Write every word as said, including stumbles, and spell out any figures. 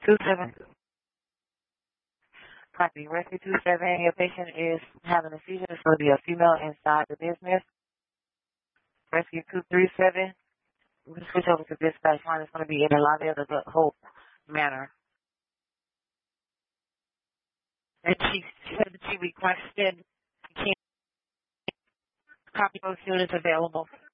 two seven. Copy. Rescue two seven. Your patient is having a seizure. It's going to be a female inside the business. Rescue two three seven. We can switch over to dispatch line. It's going to be in the lobby of the Good Hope Manor. And she said that she requested, she can't, copy both units available.